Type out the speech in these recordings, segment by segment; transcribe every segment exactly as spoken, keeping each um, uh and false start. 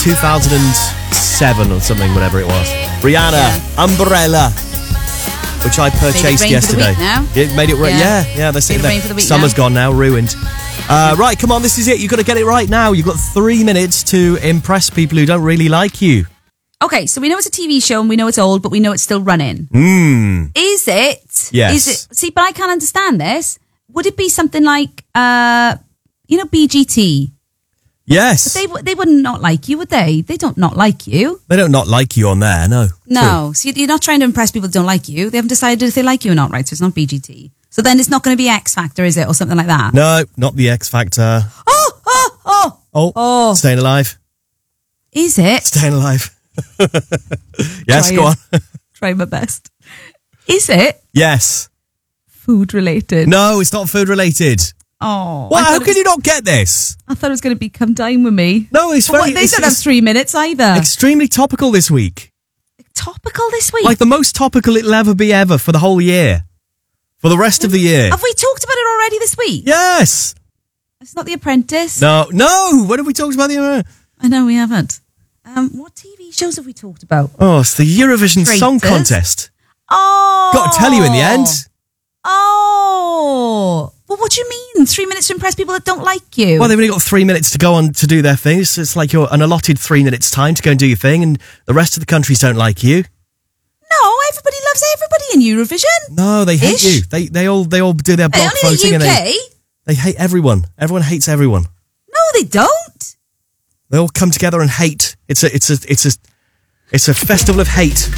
two thousand seven or something, whatever it was. Rihanna, yeah. Umbrella, which I purchased made it yesterday. For the week now. It made it right. Yeah, yeah. yeah that's made it. it rain for the week Summer's now. gone now, ruined. Uh, right, come on, this is it. You've got to get it right now. You've got three minutes to impress people who don't really like you. Okay, so we know it's a T V show and we know it's old, but we know it's still running. Mm. Is it? Yes. Is it? See, but I can't understand this. Would it be something like, uh, you know, B G T? Yes. But they they wouldn't not like you, would they? They don't not like you. They don't not like you on there, no. No. So you're not trying to impress people that don't like you. They haven't decided if they like you or not, right? So it's not B G T. So then it's not going to be X Factor, is it? Or something like that? No, not the X Factor. Oh, oh, oh. Oh, oh. Staying Alive. Is it? Staying Alive. Yes, Try go it. on. Try my best. Is it? Yes. Food related? No, it's not food related. Oh. Well, how it can was, you not get this? I thought it was going to be Come Dine With Me. No, it's But very... what, they it's, don't have it's three minutes either. extremely topical this week. Topical this week? Like the most topical it'll ever be ever for the whole year. For the rest of the year. Have we talked about it already this week? Yes. It's not The Apprentice. No, no. When have we talked about the... Uh, I know we haven't. Um, what T V shows have we talked about? oh, it's the Eurovision Traitors. Song Contest. Oh. Got to tell you in the end. Oh. Well, what do you mean? Three minutes to impress people that don't like you? Well, they've only got three minutes to go on to do their thing. It's, it's like you're an allotted three minutes time to go and do your thing, and the rest of the countries don't like you. No, everybody loves everybody in Eurovision. No, they hate Ish. you. They they all they all do their block Only voting the U K. and they they hate everyone. Everyone hates everyone. No, they don't. They all come together and hate. It's a it's a it's a it's a festival of hate.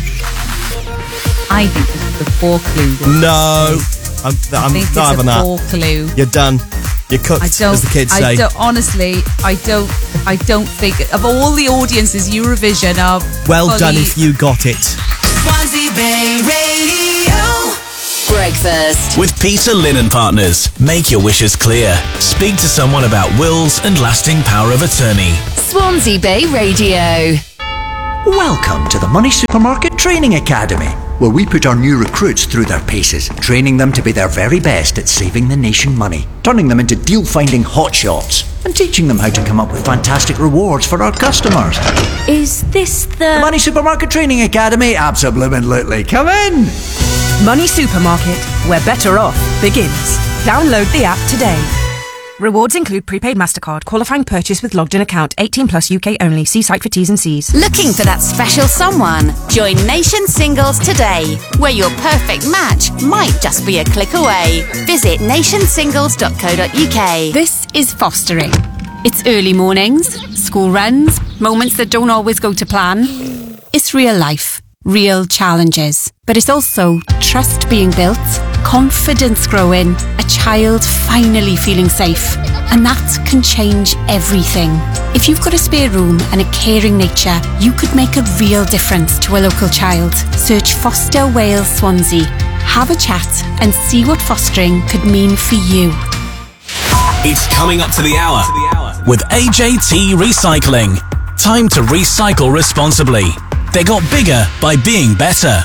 I think this is the poor clue. No, I'm I I'm think it's not having a that. poor clue. You're done. You're cooked, I don't, as the kids I say. don't, honestly, I don't, I don't think, of all the audiences, Eurovision are Well fully, done if you got it. Swansea Bay Radio. Breakfast with Peter Linen Partners. Make your wishes clear. Speak to someone about wills and lasting power of attorney. Swansea Bay Radio. Welcome to the Money Supermarket Training Academy, where we put our new recruits through their paces, training them to be their very best at saving the nation money, turning them into deal-finding hotshots, and teaching them how to come up with fantastic rewards for our customers. Is this the... The Money Supermarket Training Academy? Absolutely. Come in! Money Supermarket, where better off begins. Download the app today. Rewards include prepaid MasterCard, qualifying purchase with logged in account, eighteen plus U K only. See site for T's and C's. Looking for that special someone? Join Nation Singles today, where your perfect match might just be a click away. Visit nation singles dot co dot uk. This is fostering. It's early mornings, school runs, moments that don't always go to plan. It's real life, real challenges. But it's also trust being built, confidence growing, a child finally feeling safe. And that can change everything. If you've got a spare room and a caring nature, you could make a real difference to a local child. Search Foster Wales Swansea. Have a chat and see what fostering could mean for you. It's coming up to the hour with A J T Recycling. Time to recycle responsibly. They got bigger by being better.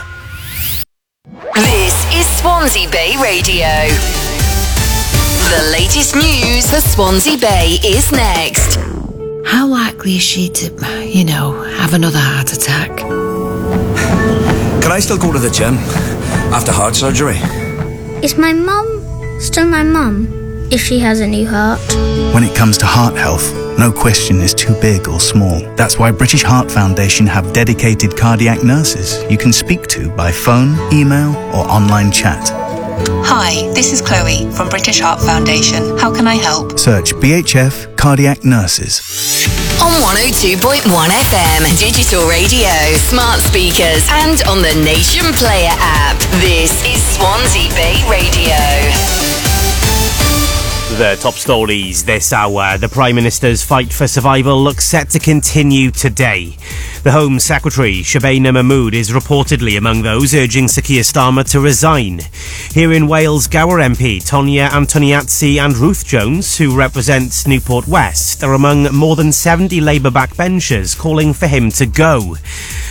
This is Swansea Bay Radio. The latest news for Swansea Bay is next. How likely is she to, you know, have another heart attack? Can I still go to the gym after heart surgery? Is my mum still my mum if she has a new heart? When it comes to heart health, no question is too big or small. That's why British Heart Foundation have dedicated cardiac nurses you can speak to by phone, email or online chat. Hi, this is Chloe from British Heart Foundation. How can I help? Search B H F Cardiac Nurses. On one oh two point one F M, digital radio, smart speakers, and on the Nation Player app. This is Swansea Bay Radio. The top stories this hour. The Prime Minister's fight for survival looks set to continue today. The Home Secretary, Shabana Mahmood, is reportedly among those urging Sir Keir Starmer to resign. Here in Wales, Gower M P Tonia Antoniazzi and Ruth Jones, who represent Newport West, are among more than seventy Labour backbenchers calling for him to go.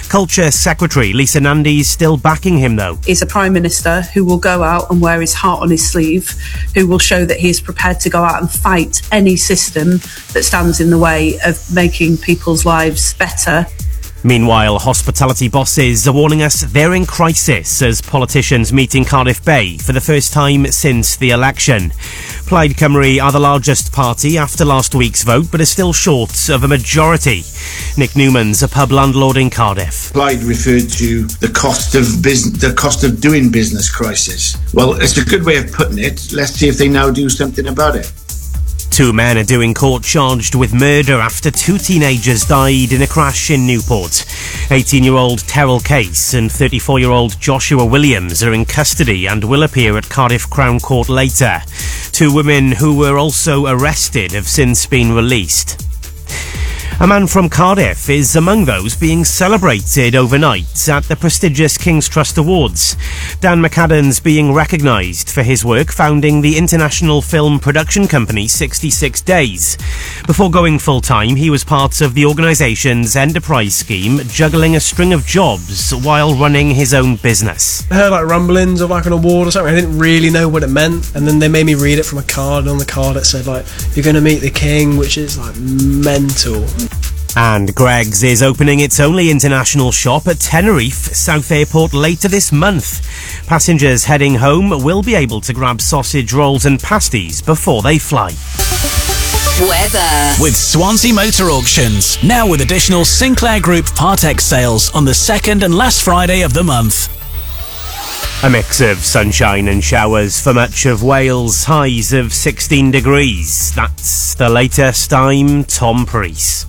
Culture Secretary Lisa Nandy's still backing him, though. He's a Prime Minister who will go out and wear his heart on his sleeve, who will show that he is prepared to go out and fight any system that stands in the way of making people's lives better. Meanwhile, hospitality bosses are warning us they're in crisis as politicians meet in Cardiff Bay for the first time since the election. Plaid Cymru are the largest party after last week's vote, but are still short of a majority. Nick Newman's a pub landlord in Cardiff. Plaid referred to the cost of business, the cost of doing business crisis. Well, it's a good way of putting it. Let's see if they now do something about it. Two men are due in court charged with murder after two teenagers died in a crash in Newport. eighteen-year-old Terrell Case and thirty-four-year-old Joshua Williams are in custody and will appear at Cardiff Crown Court later. Two women who were also arrested have since been released. A man from Cardiff is among those being celebrated overnight at the prestigious King's Trust Awards. Dan McAdam's being recognised for his work founding the international film production company sixty-six days. Before going full-time, he was part of the organisation's enterprise scheme, juggling a string of jobs while running his own business. I heard like rumblings of like an award or something. I didn't really know what it meant, and then they made me read it from a card, and on the card it said like, you're going to meet the king, which is like mental. And Greggs is opening its only international shop at Tenerife South Airport later this month. Passengers heading home will be able to grab sausage rolls and pasties before they fly. Weather. With Swansea Motor Auctions, now with additional Sinclair Group Partex sales on the second and last Friday of the month. A mix of sunshine and showers for much of Wales, highs of sixteen degrees. That's the latest. I'm Tom Preece.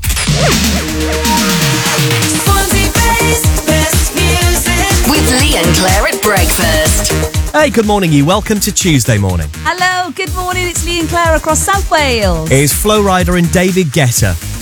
With Lee and Claire at breakfast. Hey, good morning, you. Welcome to Tuesday morning. Hello, good morning. It's Lee and Claire across South Wales. It's Flo Rida and David Guetta.